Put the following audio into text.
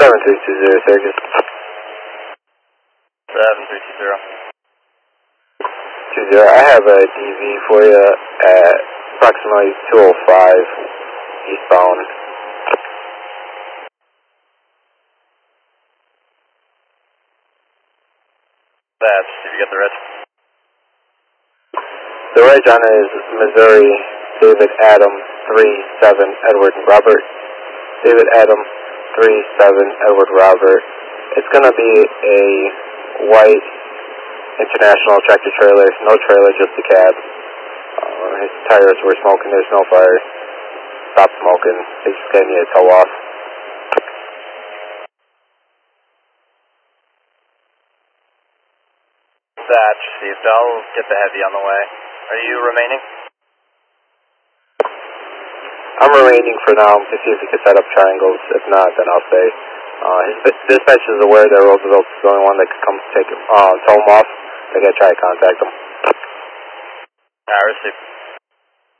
7320, Circus. 7320. 20. I have a DV for you at approximately 205 eastbound. That's, did you get the rest? The reg on is Missouri, David Adam 37 Edward Robert. David Adam 37 Edward Robert. It's going to be a white international tractor trailer, no trailer, just a cab. His tires were smoking, there's no fire. Stop smoking, they just gave me a tow off. Batch, received. I'll get the heavy on the way. Are you remaining? I'm remaining for now to see if we can set up triangles. If not, then I'll stay. His dispatch is aware that Roosevelt's the only one that could come tow him off. They gotta try to contact him. Received.